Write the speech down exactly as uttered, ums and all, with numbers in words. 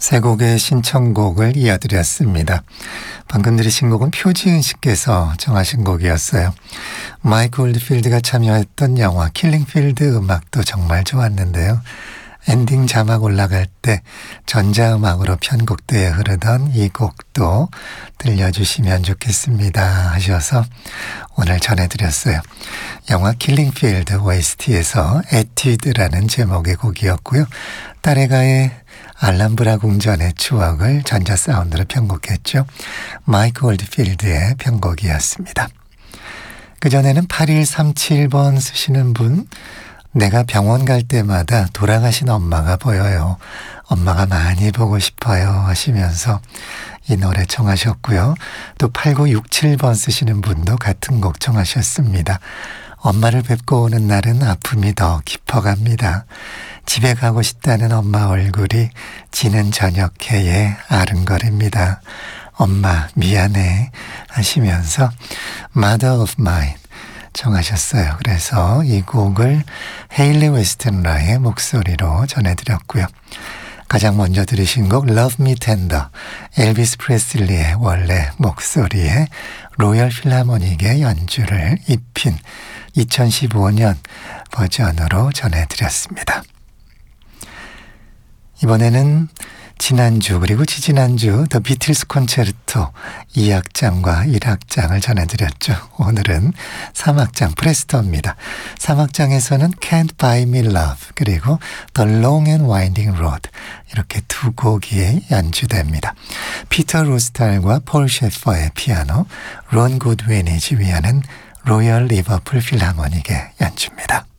세 곡의 신청곡을 이어드렸습니다. 방금 들으신 곡은 표지은 씨께서 정하신 곡이었어요. 마이크 올드필드가 참여했던 영화 킬링필드 음악도 정말 좋았는데요. 엔딩 자막 올라갈 때 전자음악으로 편곡되어 흐르던 이 곡도 들려주시면 좋겠습니다 하셔서 오늘 전해드렸어요. 영화 킬링필드 오에스티에서 에뛰드라는 제목의 곡이었고요. 딸애가의 알람브라 궁전의 추억을 전자 사운드로 편곡했죠. 마이크 올드필드의 편곡이었습니다. 그전에는 팔일삼칠 번 쓰시는 분, 내가 병원 갈 때마다 돌아가신 엄마가 보여요. 엄마가 많이 보고 싶어요 하시면서 이 노래 청하셨고요. 또 팔구육칠 번 쓰시는 분도 같은 곡 청하셨습니다. 엄마를 뵙고 오는 날은 아픔이 더 깊어갑니다. 집에 가고 싶다는 엄마 얼굴이 지는 저녁해에 아른거립니다. 엄마 미안해 하시면서 Mother of Mine 청하셨어요. 그래서 이 곡을 헤일리 웨스턴라의 목소리로 전해드렸고요. 가장 먼저 들으신 곡 Love Me Tender, 엘비스 프레슬리의 원래 목소리에 로열 필하모닉의 연주를 입힌 이천십오 년 버전으로 전해드렸습니다. 이번에는 지난주 그리고 지지난주 더 비틀스 콘체르토 이 악장과 일 악장을 전해드렸죠. 오늘은 삼 악장 프레스토입니다. 삼 악장에서는 Can't Buy Me Love 그리고 The Long and Winding Road 이렇게 두 곡이 연주됩니다. 피터 로스탈과 폴 셰퍼의 피아노, 론 굿윈이 지휘하는 로열 리버풀 필하모닉의 연주입니다.